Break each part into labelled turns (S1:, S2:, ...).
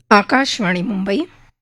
S1: आकाशवाणी मुंबई.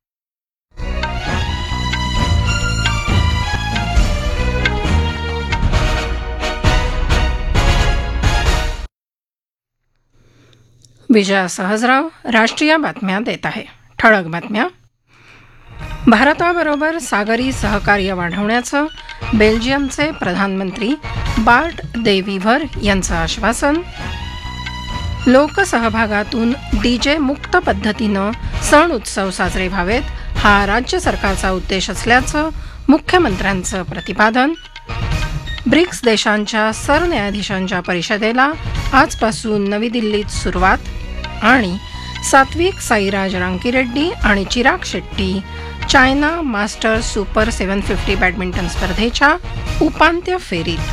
S1: विजया सहजराव राष्ट्रीय बातम्या देत आहे. ठळक बातम्या. भारताबरोबर सागरी सहकार्य वाढवण्याचं बेल्जियमचे प्रधानमंत्री बार्ट दे व्हीव्हर यांचं आश्वासन. लोकसहभागातून डीजे मुक्त पद्धतीनं सण उत्सव साजरे व्हावेत हा राज्य सरकारचा उद्देश असल्याचं मुख्यमंत्र्यांचं प्रतिपादन. ब्रिक्स देशांच्या सरन्यायाधीशांच्या परिषदेला आजपासून नवी दिल्लीत सुरुवात. आणि सात्विक साईराज रांकीरेड्डी आणि Chirag Shetty China masters super 750 badminton स्पर्धेच्या उपांत्य फेरीत.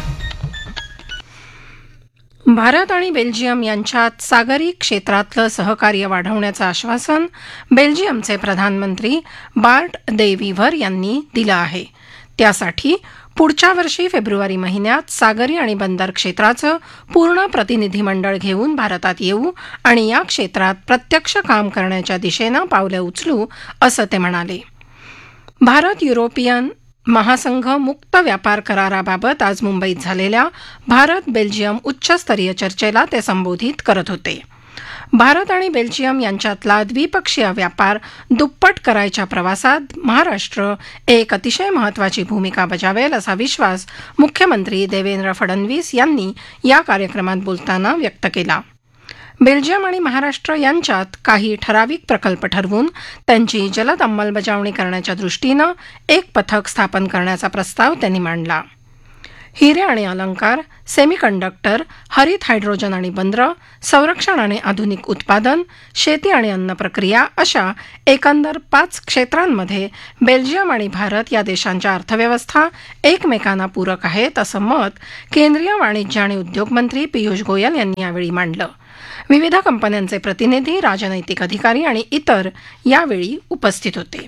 S1: भारत आणि बेल्जियम यांच्यात सागरी क्षेत्रातलं सहकार्य वाढवण्याचं आश्वासन बेल्जियमचे प्रधानमंत्री बार्ट दे व्हीव्हर यांनी दिलं आहे. त्यासाठी पुढच्या वर्षी फेब्रुवारी महिन्यात सागरी आणि बंदर क्षेत्राचं पूर्ण प्रतिनिधीमंडळ घेऊन भारतात येऊ आणि या क्षेत्रात प्रत्यक्ष काम करण्याच्या दिशेनं पावलं उचलू असं ते म्हणाले. भारत युरोपियन महासंघ मुक्त व्यापार कराराबाबत आज मुंबईत झालेल्या भारत बेल्जियम उच्चस्तरीय चर्चेला ते संबोधित करत होते. भारत आणि बेल्जियम यांच्यातला द्विपक्षीय व्यापार दुप्पट करायच्या प्रवासात महाराष्ट्र एक अतिशय महत्त्वाची भूमिका बजावेल असा विश्वास मुख्यमंत्री देवेंद्र फडणवीस यांनी या कार्यक्रमात बोलताना व्यक्त केला. बेल्जियम आणि महाराष्ट्र यांच्यात काही ठराविक प्रकल्प ठरवून त्यांची जलद अंमलबजावणी करण्याच्या दृष्टीनं एक पथक स्थापन करण्याचा प्रस्ताव त्यांनी मांडला. हिरे आणि अलंकार, सेमीकंडक्टर, हरित हायड्रोजन आणि बंदरं, संरक्षण आणि आधुनिक उत्पादन, शेती आणि अन्न प्रक्रिया अशा एकंदर 5 क्षेत्रांमध्ये बेल्जियम आणि भारत या देशांच्या अर्थव्यवस्था एकमेकांना पूरक आहेत असं मत केंद्रीय वाणिज्य आणि उद्योग मंत्री पियुष गोयल यांनी यावेळी मांडलं. विविध कंपन्यांचे प्रतिनिधी, राजनैतिक अधिकारी आणि इतर यावेळी उपस्थित होते.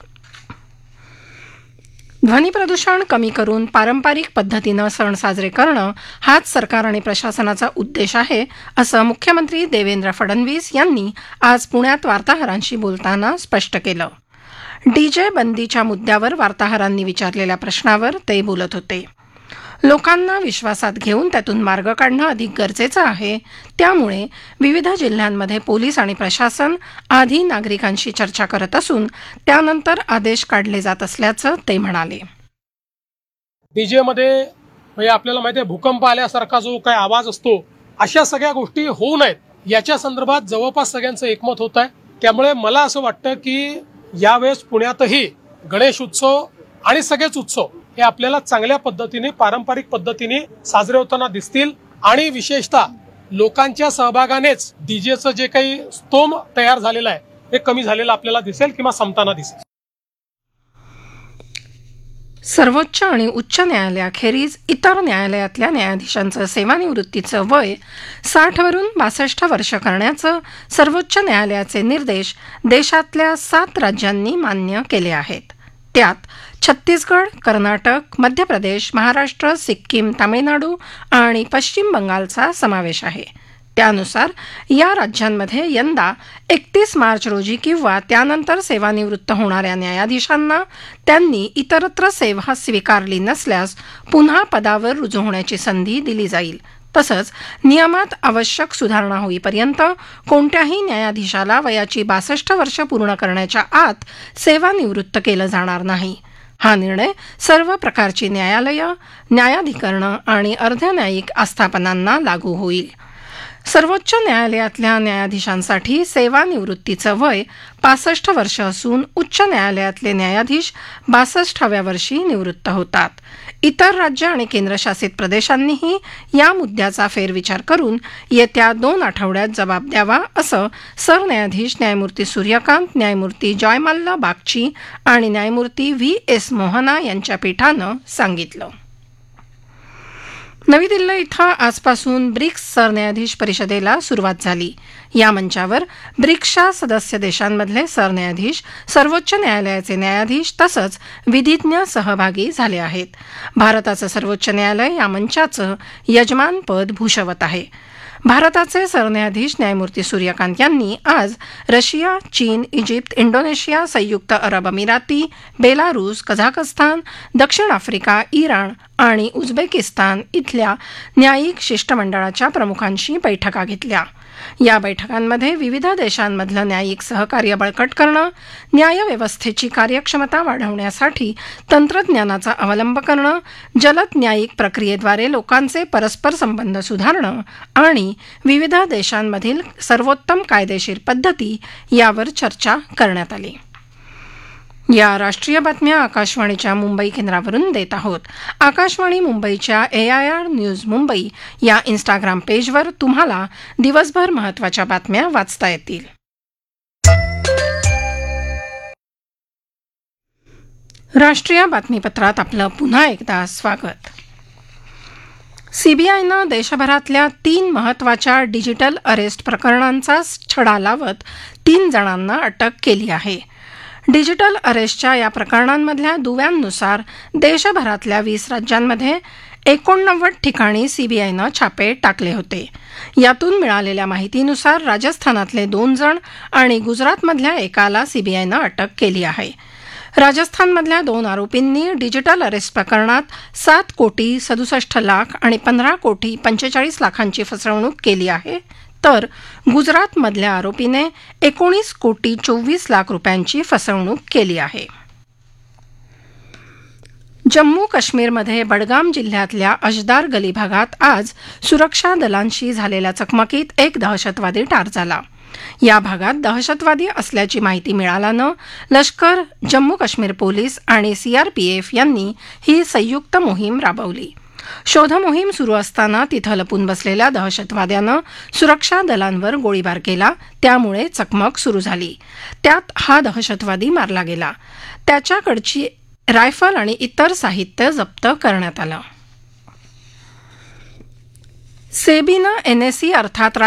S1: ध्वनी प्रदूषण कमी करून पारंपरिक पद्धतीनं सण साजरे करणं हाच सरकार आणि प्रशासनाचा उद्देश आहे असं मुख्यमंत्री देवेंद्र फडणवीस यांनी आज पुण्यात वार्ताहरांशी बोलताना स्पष्ट केलं. डीजे बंदीच्या मुद्द्यावर वार्ताहरांनी विचारलेल्या प्रश्नावर ते बोलत होते. लोकांना विश्वासात घेऊन त्यातून मार्ग काढणं अधिक गरजेचं आहे. त्यामुळे विविध जिल्ह्यांमध्ये पोलीस आणि प्रशासन आधी नागरिकांशी चर्चा करत असून त्यानंतर आदेश काढले जात असल्याचं ते म्हणाले.
S2: डीजेमध्ये म्हणजे आपल्याला माहिती आहे भूकंप आल्यासारखा जो काही आवाज असतो अशा सगळ्या गोष्टी होऊ नयेत याच्या संदर्भात जवळपास सगळ्यांचं एकमत होत आहे. त्यामुळे मला असं वाटतं की यावेळेस पुण्यातही गणेश उत्सव आणि सगळेच उत्सव हे आपल्याला चांगल्या पद्धतीने पारंपरिक पद्धतीने साजरे होताना दिसतील आणि विशेषतः लोकांच्या सहभागानेच डीजेचं जे काही स्तोम तयार झालेलं आहे हे कमी झालेलं आपल्याला दिसेल किंवा संपताना दिसेल.
S1: सर्वोच्च आणि उच्च न्यायालयाखेरीज इतर न्यायालयातल्या न्यायाधीशांचं सेवानिवृत्तीचं वय 60 वरून 62 वर्ष करण्याचं सर्वोच्च न्यायालयाचे निर्देश देशातल्या 7 राज्यांनी मान्य केले आहेत. त्यात छत्तीसगड, कर्नाटक, मध्य प्रदेश, महाराष्ट्र, सिक्कीम, तामिळनाडू आणि पश्चिम बंगालचा समावेश आहे. त्यानुसार या राज्यांमध्ये यंदा 31 मार्च रोजी किंवा त्यानंतर सेवानिवृत्त होणाऱ्या न्यायाधीशांना त्यांनी इतरत्र सेवा स्वीकारली नसल्यास पुन्हा पदावर रुजू होण्याची संधी दिली जाईल. तसंच नियमात आवश्यक सुधारणा होईपर्यंत कोणत्याही न्यायाधीशाला वयाची 62 वर्ष पूर्ण करण्याच्या आत सेवानिवृत्त केलं जाणार नाही. हा निर्णय सर्व प्रकारची न्यायालयं, न्यायाधिकरणं आणि अर्धन्यायिक आस्थापनांना लागू होईल. सर्वोच्च न्यायालयातल्या न्यायाधीशांसाठी सेवानिवृत्तीचं वय 65 वर्ष असून उच्च न्यायालयातले न्यायाधीश 62व्या वर्षी निवृत्त होतात. इतर राज्य आणि केंद्रशासित प्रदेशांनीही या मुद्द्याचा फेरविचार करून येत्या 2 आठवड्यात जबाब द्यावा असं सरन्यायाधीश न्यायमूर्ती सूर्यकांत, न्यायमूर्ती जयमाल्ला बागची आणि न्यायमूर्ती व्ही.एस. मोहना यांच्या पीठानं सांगितलं. नवी दिल्ली इथं आजपासून ब्रिक्स सरन्यायाधीश परिषदेला सुरुवात झाली. या मंचावर ब्रिक्सच्या सदस्य देशांमधले सरन्यायाधीश, सर्वोच्च न्यायालयाचे न्यायाधीश तसंच विधिज्ञ सहभागी झाले आहेत. भारताचं सर्वोच्च न्यायालय या मंचाचं यजमानपद भूषवत आहे. भारताचे सरन्यायाधीश न्यायमूर्ती सूर्यकांत यांनी आज रशिया, चीन, इजिप्त, इंडोनेशिया, संयुक्त अरब अमिराती, बेलारूस, कझाकस्तान, दक्षिण आफ्रिका, इराण आणि उझबेकिस्तान इथल्या न्यायिक शिष्टमंडळाच्या प्रमुखांशी बैठका घेतल्या. या बैठकांमध्ये विविध देशांमधलं न्यायिक सहकार्य बळकट करणं, न्यायव्यवस्थेची कार्यक्षमता वाढवण्यासाठी तंत्रज्ञानाचा अवलंब करणं, जलद न्यायिक प्रक्रियेद्वारे लोकांचे परस्पर संबंध सुधारणं आणि विविध देशांमधील सर्वोत्तम कायदेशीर पद्धती यावर चर्चा करण्यात आली. या राष्ट्रीय बातम्या आकाशवाणीच्या मुंबई केंद्रावरून देत आहोत. आकाशवाणी मुंबईच्या AIR न्यूज मुंबई या इंस्टाग्राम पेजवर तुम्हाला दिवसभर महत्त्वाच्या बातम्या वाचता येतील. राष्ट्रीय बातमीपत्रात आपलं पुन्हा एकदा स्वागत. सीबीआयनं देशभरातल्या 3 महत्त्वाच्या डिजिटल अरेस्ट प्रकरणांचा छडा लावत 3 जणांना अटक केली आहे. डिजिटल अरेस्टच्या या प्रकरणांमधल्या दुव्यांनुसार देशभरातल्या 20 राज्यांमध्ये 89 ठिकाणी सीबीआयनं छापे टाकले होते. यातून मिळालेल्या माहितीनुसार राजस्थानातले 2 जण आणि गुजरातमधल्या एकाला सीबीआयनं अटक केली आहे. राजस्थानमधल्या 2 आरोपींनी डिजिटल अरेस्ट प्रकरणात 7 कोटी 67 लाख आणि 15 कोटी 45 लाखांची फसवणूक केली आहे, तर गुजरातमधल्या आरोपीने 19 कोटी 24 लाख रुपयांची फसवणूक केली आहे. जम्मू काश्मीरमध्ये बडगाम जिल्ह्यातल्या अजदार गली भागात आज सुरक्षा दलांशी झालेल्या चकमकीत एक दहशतवादी ठार झाला. या भागात दहशतवादी असल्याची माहिती मिळाल्यानं लष्कर, जम्मू काश्मीर पोलीस आणि CRPF यांनी ही संयुक्त मोहीम राबवली. शोधमोहीम सुरू असताना तिथं लपून बसलेल्या दहशतवाद्यानं सुरक्षा दलांवर गोळीबार केला, त्यामुळे चकमक सुरू झाली. त्यात हा दहशतवादी मारला गेला. त्याच्याकडची रायफल आणि इतर साहित्य जप्त करण्यात आलं. सेबीनं NSE अर्थात